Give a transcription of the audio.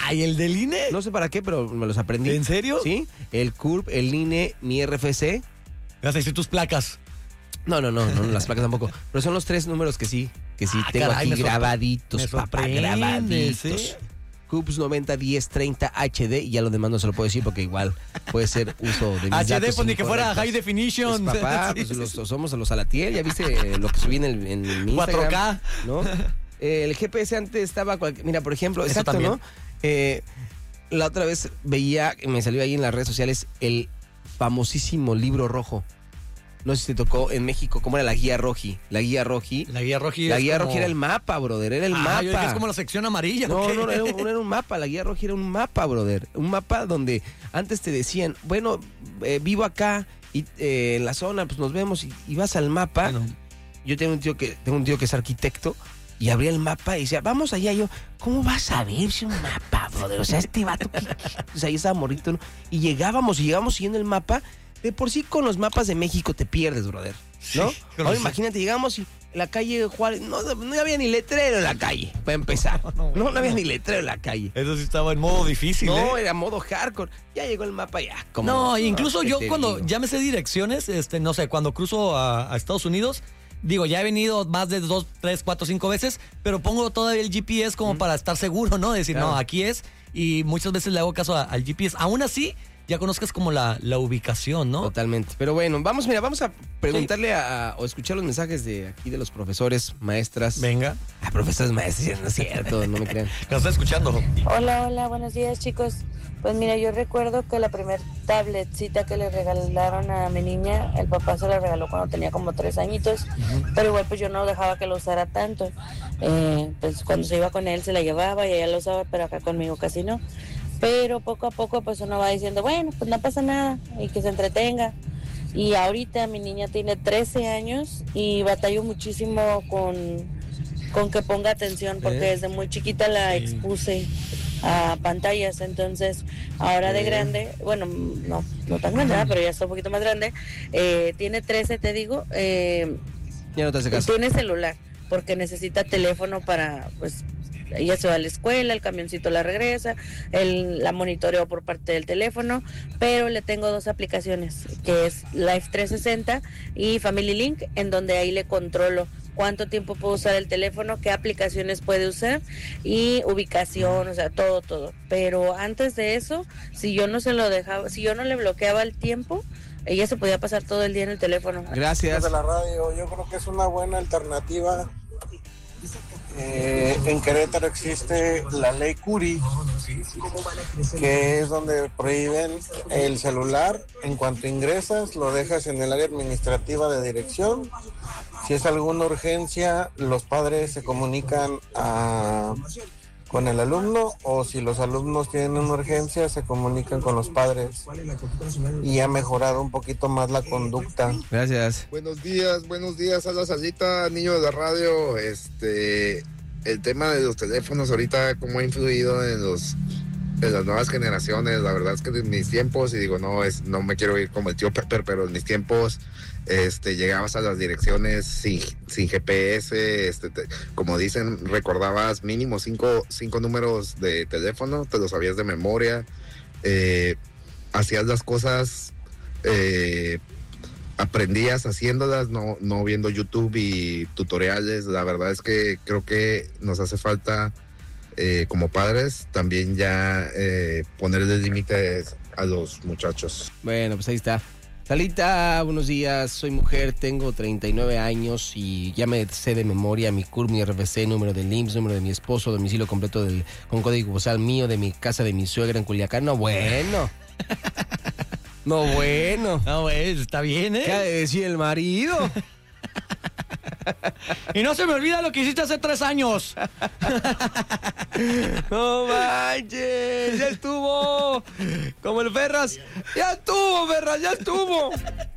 ¿Y el del INE? No sé para qué, pero me los aprendí. ¿En serio? Sí, el CURP, el INE, mi RFC. Vas a decir tus placas. No, las placas tampoco. Pero son los 3 números que sí tengo caray, aquí grabaditos, me papá, sorprendes, grabaditos. CUPS 90 10 30 HD, y ya lo demás no se lo puedo decir porque igual puede ser uso de mis HD, datos pues ni que fuera incorrectos. high definition. Pues, papá, Sí, pues sí. somos los Salatiel, ya viste lo que subí en mi Instagram. 4K. ¿No? El GPS antes estaba, mira, por ejemplo, Eso exacto, también. ¿no? La otra vez veía, me salió ahí en las redes sociales, el famosísimo libro rojo. No sé si te tocó en México, ¿cómo era la guía roji? La guía roji. La guía roji. La guía roji era el mapa, brother, era el mapa. Yo dije, es como la sección amarilla. No, ¿o qué? era un mapa, la guía roji era un mapa, brother. Un mapa donde antes te decían, bueno, vivo acá y en la zona, pues nos vemos y vas al mapa. Bueno. Yo tengo un tío que es arquitecto y abría el mapa y decía, vamos allá. Y yo, ¿cómo vas a ver si un mapa, brother? O sea, este vato, o sea, ahí estaba morrito, ¿no? Y llegamos siguiendo el mapa. De por sí con los mapas de México te pierdes, brother, ¿no? Sí, Ahora imagínate, llegamos y en la calle Juárez, no había ni letrero en la calle, para empezar. No había ni letrero en la calle. Eso sí estaba en modo difícil, No, era modo hardcore. Ya llegó el mapa ya. No, incluso ¿qué yo te cuando digo? ya me sé direcciones, no sé, cuando cruzo a Estados Unidos, digo, ya he venido más de 2, 3, 4, 5 veces, pero pongo todavía el GPS como para estar seguro, ¿no? Decir, Claro. no, aquí es, y muchas veces le hago caso al GPS. Aún así, ya conozcas como la ubicación, ¿no? Totalmente. Pero bueno, vamos a preguntarle o escuchar los mensajes de aquí de los profesores, maestras. Venga. Profesores, maestras, no es cierto, no me crean. Nos está escuchando. Hola, buenos días, chicos. Pues mira, yo recuerdo que la primer tabletcita que le regalaron a mi niña, el papá se la regaló cuando tenía como 3 añitos, pero igual pues yo no dejaba que lo usara tanto. Pues cuando se iba con él se la llevaba y ella lo usaba, pero acá conmigo casi no. Pero poco a poco pues uno va diciendo, bueno, pues no pasa nada y que se entretenga. Y ahorita mi niña tiene 13 años y batallo muchísimo con que ponga atención porque desde muy chiquita la expuse a pantallas. Entonces ahora de grande, bueno, no tan grande, ¿verdad? Pero ya está un poquito más grande, tiene 13, te digo, Ya no te hace caso. tiene celular porque necesita teléfono para, pues, ella se va a la escuela, el camioncito la regresa, la monitoreo por parte del teléfono, pero le tengo 2 aplicaciones, que es Life 360 y Family Link, en donde ahí le controlo cuánto tiempo puede usar el teléfono, qué aplicaciones puede usar y ubicación, o sea, todo. Pero antes de eso, si yo no se lo dejaba, si yo no le bloqueaba el tiempo, ella se podía pasar todo el día en el teléfono. Gracias. De la radio, yo creo que es una buena alternativa. En Querétaro existe la ley Curi, que es donde prohíben el celular. En cuanto ingresas, lo dejas en el área administrativa de dirección. Si es alguna urgencia, los padres se comunican con el alumno, o si los alumnos tienen una urgencia, se comunican con los padres. Y ha mejorado un poquito más la conducta. Gracias. Buenos días, a la salita, niño de la radio. El tema de los teléfonos ahorita, cómo ha influido en las nuevas generaciones. La verdad es que en mis tiempos, y digo, no me quiero ir como el tío Pepper, pero en mis tiempos, llegabas a las direcciones sin GPS, como dicen, recordabas mínimo 5 números de teléfono, te los sabías de memoria, hacías las cosas, aprendías haciéndolas, no viendo YouTube y tutoriales. La verdad es que creo que nos hace falta, como padres, también ya ponerle límites a los muchachos. Bueno, pues ahí está. Salita, buenos días, soy mujer, tengo 39 años y ya me sé de memoria mi CUR, mi RFC, número del IMSS, número de mi esposo, domicilio completo con código postal mío, de mi casa de mi suegra en Culiacán. No, bueno. No, bueno. No, güey, está bien, ¿Qué ha de decir el marido? Y no se me olvida lo que hiciste hace 3 años. No manches, ya estuvo. Como el Ferras. Ya estuvo, Ferras, ya estuvo.